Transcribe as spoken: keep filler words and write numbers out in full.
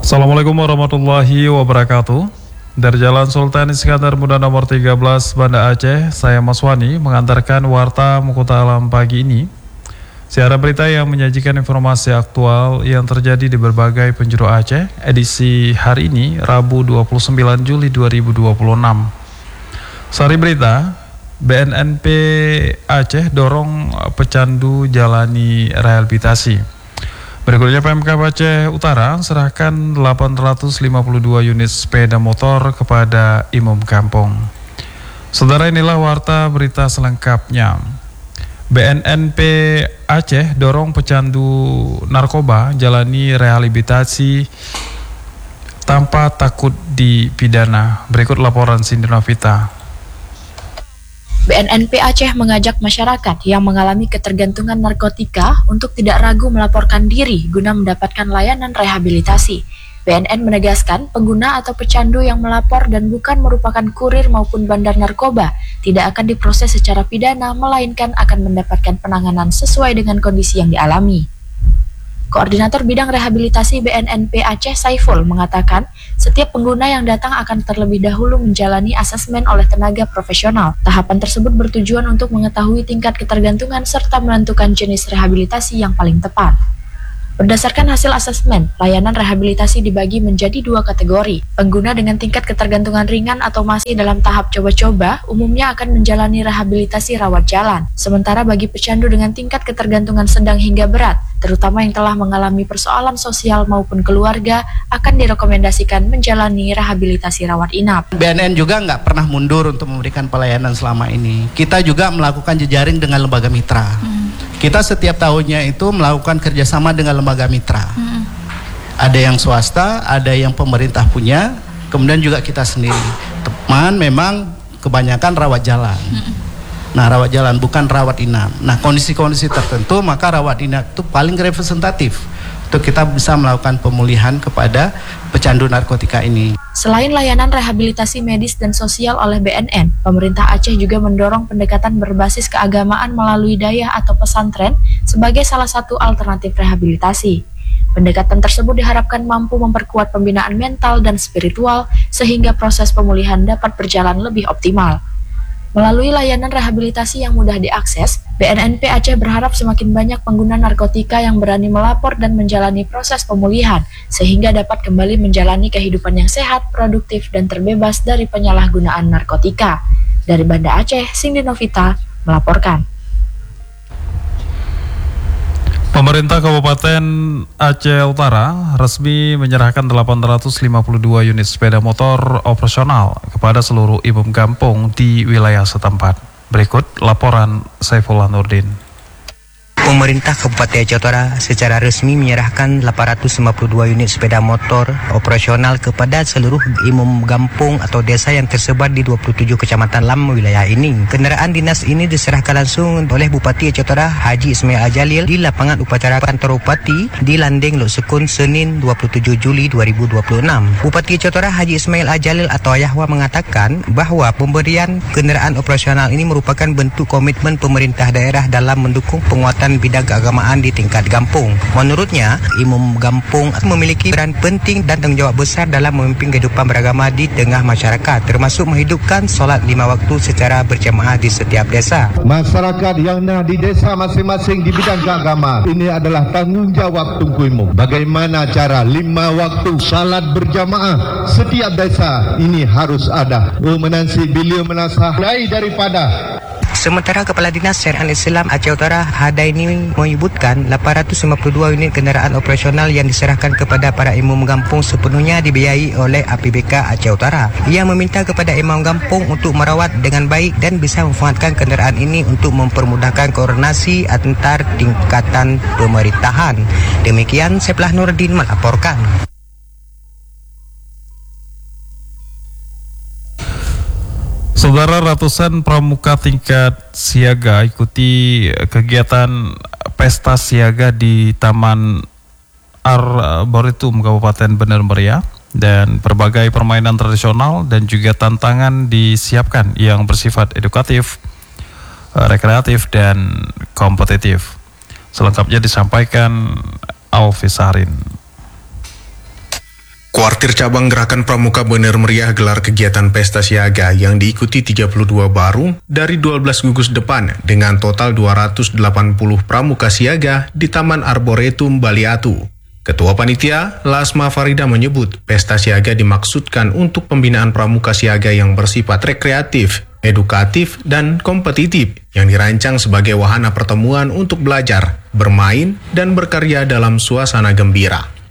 Assalamualaikum warahmatullahi wabarakatuh. Dari Jalan Sultan Iskandar Muda nomor tiga belas Banda Aceh, saya Mas Wani mengantarkan Warta Mukuta Alam pagi ini. Siaran berita yang menyajikan informasi aktual yang terjadi di berbagai penjuru Aceh, edisi hari ini, Rabu dua puluh sembilan Juli dua ribu dua puluh enam. Sari berita, B N N P Aceh dorong pecandu jalani rehabilitasi. Berikutnya P M K Aceh Utara serahkan delapan ratus lima puluh dua unit sepeda motor kepada Imam Kampung. Saudara, inilah warta berita selengkapnya. B N N P Aceh dorong pecandu narkoba jalani rehabilitasi tanpa takut dipidana. Berikut laporan Cindy Novita. B N N P Aceh mengajak masyarakat yang mengalami ketergantungan narkotika untuk tidak ragu melaporkan diri guna mendapatkan layanan rehabilitasi. B N N menegaskan pengguna atau pecandu yang melapor dan bukan merupakan kurir maupun bandar narkoba tidak akan diproses secara pidana, melainkan akan mendapatkan penanganan sesuai dengan kondisi yang dialami. Koordinator Bidang Rehabilitasi B N N P Aceh Saiful mengatakan, setiap pengguna yang datang akan terlebih dahulu menjalani asesmen oleh tenaga profesional. Tahapan tersebut bertujuan untuk mengetahui tingkat ketergantungan serta menentukan jenis rehabilitasi yang paling tepat. Berdasarkan hasil asesmen, layanan rehabilitasi dibagi menjadi dua kategori. Pengguna dengan tingkat ketergantungan ringan atau masih dalam tahap coba-coba umumnya akan menjalani rehabilitasi rawat jalan. Sementara bagi pecandu dengan tingkat ketergantungan sedang hingga berat, terutama yang telah mengalami persoalan sosial maupun keluarga, akan direkomendasikan menjalani rehabilitasi rawat inap. B N N juga nggak pernah mundur untuk memberikan pelayanan selama ini. Kita juga melakukan jejaring dengan lembaga mitra. Hmm. Kita setiap tahunnya itu melakukan kerjasama dengan lembaga mitra. Hmm. Ada yang swasta, ada yang pemerintah punya, kemudian juga kita sendiri. Teman memang kebanyakan rawat jalan. Hmm. Nah, rawat jalan bukan rawat inap. Nah, kondisi-kondisi tertentu maka rawat inap itu paling representatif untuk kita bisa melakukan pemulihan kepada pecandu narkotika ini. Selain layanan rehabilitasi medis dan sosial oleh B N N, pemerintah Aceh juga mendorong pendekatan berbasis keagamaan melalui dayah atau pesantren sebagai salah satu alternatif rehabilitasi. Pendekatan tersebut diharapkan mampu memperkuat pembinaan mental dan spiritual sehingga proses pemulihan dapat berjalan lebih optimal. Melalui layanan rehabilitasi yang mudah diakses, B N N P Aceh berharap semakin banyak pengguna narkotika yang berani melapor dan menjalani proses pemulihan, sehingga dapat kembali menjalani kehidupan yang sehat, produktif, dan terbebas dari penyalahgunaan narkotika. Dari Banda Aceh, Cindy Novita melaporkan. Pemerintah Kabupaten Aceh Utara resmi menyerahkan delapan ratus lima puluh dua unit sepeda motor operasional kepada seluruh imam kampung di wilayah setempat. Berikut laporan Saifullah Nurdin. Pemerintah Kabupaten Aceh Utara secara resmi menyerahkan delapan ratus lima puluh dua unit sepeda motor operasional kepada seluruh imam kampung atau desa yang tersebar di dua puluh tujuh kecamatan dalam wilayah ini. Kendaraan dinas ini diserahkan langsung oleh Bupati Aceh Utara Haji Ismail Al-Jalil di lapangan upacara kantor Bupati di Landing Lok Sekun Senin dua puluh tujuh Juli dua ribu dua puluh enam. Bupati Aceh Utara Haji Ismail Al-Jalil atau Ayahwa mengatakan bahwa pemberian kendaraan operasional ini merupakan bentuk komitmen pemerintah daerah dalam mendukung penguatan bidang keagamaan di tingkat kampung. Menurutnya, imam kampung memiliki peran penting dan tanggung jawab besar dalam memimpin kehidupan beragama di tengah masyarakat, termasuk menghidupkan solat lima waktu secara berjamaah di setiap desa. Masyarakat yang ada di desa masing-masing di bidang keagamaan ini adalah tanggung jawab Tunku Imam. Bagaimana cara lima waktu salat berjamaah setiap desa ini harus ada. Menansi beliau menasah mulai daripada. Sementara Kepala Dinas Syariat Islam Aceh Utara Hadaini menyebutkan delapan ratus lima puluh dua unit kendaraan operasional yang diserahkan kepada para imam kampung sepenuhnya dibiayai oleh A P B K Aceh Utara. Ia meminta kepada imam kampung untuk merawat dengan baik dan bisa memanfaatkan kendaraan ini untuk mempermudahkan koordinasi antar tingkatan pemerintahan. Demikian Saifullah Nurdin melaporkan. Saudara, ratusan pramuka tingkat siaga ikuti kegiatan pesta siaga di Taman Arboretum Kabupaten Bener Meriah, dan berbagai permainan tradisional dan juga tantangan disiapkan yang bersifat edukatif, rekreatif, dan kompetitif. Selengkapnya disampaikan Alfi Sarin. Kuartir Cabang Gerakan Pramuka Bener Meriah gelar kegiatan Pesta Siaga yang diikuti tiga puluh dua baru dari dua belas gugus depan dengan total dua ratus delapan puluh pramuka siaga di Taman Arboretum Baliatu. Ketua Panitia, Lasma Farida menyebut Pesta Siaga dimaksudkan untuk pembinaan pramuka siaga yang bersifat rekreatif, edukatif, dan kompetitif yang dirancang sebagai wahana pertemuan untuk belajar, bermain, dan berkarya dalam suasana gembira.